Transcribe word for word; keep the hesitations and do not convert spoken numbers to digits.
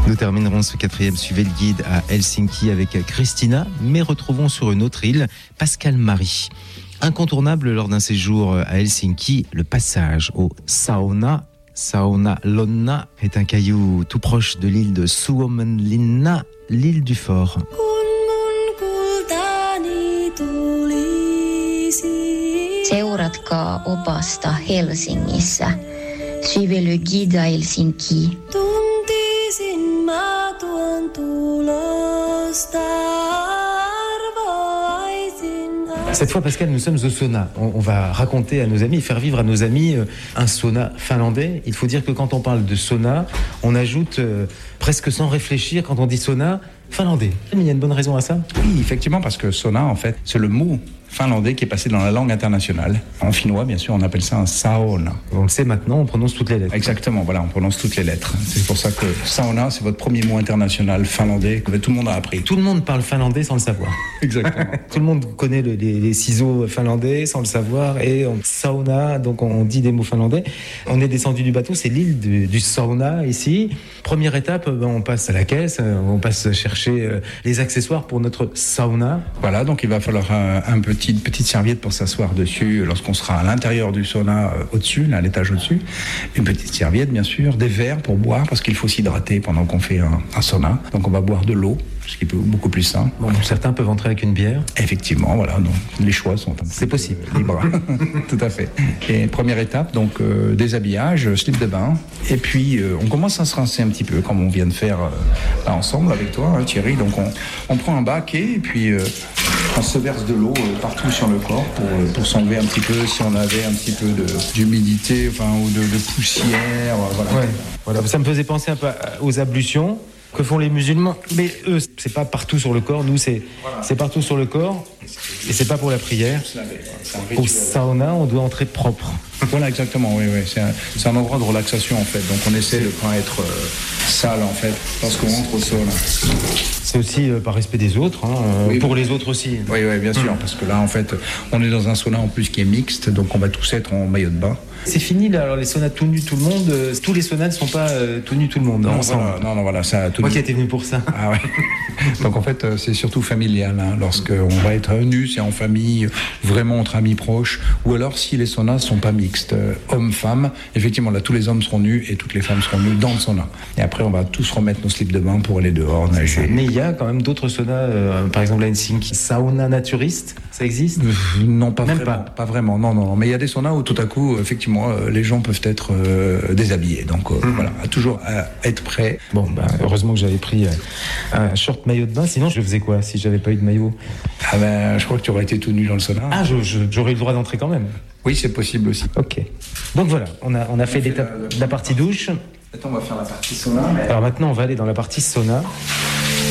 Nous terminerons ce quatrième Suivez le guide à Helsinki avec Christina, mais retrouvons sur une autre île Pascal Marie. Incontournable lors d'un séjour à Helsinki, le passage au sauna. Sauna Lonna est un caillou tout proche de l'île de Suomenlinna, l'île du fort. Seuratkaa opasta Helsingissä. Suivez le guide à Helsinki. Tuntisin mä tuon tulosta. Cette fois, Pascal, nous sommes au sauna. On, on va raconter à nos amis, faire vivre à nos amis euh, un sauna finlandais. Il faut dire que quand on parle de sauna, on ajoute euh, presque sans réfléchir, quand on dit sauna, finlandais. Mais il y a une bonne raison à ça ? Oui, effectivement, parce que sauna, en fait, c'est le mot finlandais qui est passé dans la langue internationale. En finnois, bien sûr, on appelle ça un sauna. On le sait maintenant, on prononce toutes les lettres. Exactement, voilà, on prononce toutes les lettres. C'est pour ça que sauna, c'est votre premier mot international finlandais que tout le monde a appris. Tout le monde parle finlandais sans le savoir. Exactement. Tout le monde connaît le, les, les ciseaux finlandais sans le savoir, et on, sauna, donc on dit des mots finlandais. On est descendu du bateau, c'est l'île du, du sauna ici. Première étape, ben on passe à la caisse, on passe chercher les accessoires pour notre sauna. Voilà, donc il va falloir un, un petit Une petite serviette pour s'asseoir dessus lorsqu'on sera à l'intérieur du sauna euh, au-dessus, là, à l'étage au-dessus. Une petite serviette, bien sûr, des verres pour boire, parce qu'il faut s'hydrater pendant qu'on fait un, un sauna. Donc on va boire de l'eau, ce qui est beaucoup plus sain. Bon, certains peuvent entrer avec une bière. Effectivement, voilà, donc les choix sont un C'est possible. Libre. Tout à fait. Et première étape, donc euh, déshabillage, slip de bain. Et puis euh, on commence à se rincer un petit peu, comme on vient de faire euh, là, ensemble avec toi, hein, Thierry. Donc on, on prend un baquet et puis euh, on se verse de l'eau euh, partout sur le corps pour, euh, pour s'enlever un petit peu si on avait un petit peu de, d'humidité, enfin, ou de, de poussière. Euh, voilà. Ouais. Voilà. Ça me faisait penser un peu aux ablutions que font les musulmans, mais eux, c'est pas partout sur le corps. Nous, c'est voilà. c'est partout sur le corps, et c'est pas pour la prière. Au sauna, on doit entrer propre. Voilà, exactement. Oui, oui. C'est un, c'est un endroit de relaxation en fait. Donc, on essaie de pas être euh, sale en fait lorsqu'on rentre au sauna. C'est aussi euh, par respect des autres, hein, euh, oui, pour les autres aussi. Oui, oui, bien sûr, mmh. parce que là, en fait, on est dans un sauna en plus qui est mixte, donc on va tous être en maillot de bain. C'est fini là, alors les saunas tout nus tout le monde, euh, tous les saunas ne sont pas euh, tout nus tout le monde. Non, voilà, non, non, voilà, ça. Tout Moi nu. qui étais venu pour ça. Ah ouais. Donc en fait, euh, c'est surtout familial. Hein, lorsqu'on va être nu, c'est en famille, vraiment entre amis proches, ou alors si les saunas sont pas mixtes, euh, hommes-femmes. Effectivement, là, tous les hommes seront nus et toutes les femmes seront nues dans le sauna. Et après, on va tous remettre nos slips de bain pour aller dehors nager. Mais il y a quand même d'autres saunas, euh, par exemple à Helsinki, sauna naturiste, ça existe ? euh, Non, pas même vraiment. Pas. Pas vraiment. Non, non, non. Mais il y a des saunas où tout à coup, effectivement, euh, les gens peuvent être euh, déshabillés. Donc euh, mmh. voilà, à toujours à être prêt. Bon, bah, heureusement que j'avais pris euh, un short maillot de bain. Sinon, je faisais quoi si j'avais pas eu de maillot ? Ah ben, je crois que tu aurais été tout nu dans le sauna. Ah, je, je, j'aurais eu le droit d'entrer quand même. Oui, c'est possible aussi. Ok. Donc voilà, on a, on a on fait, fait la, la, la partie douche. Attends, on va faire la partie sauna. Mais... Alors maintenant, on va aller dans la partie sauna.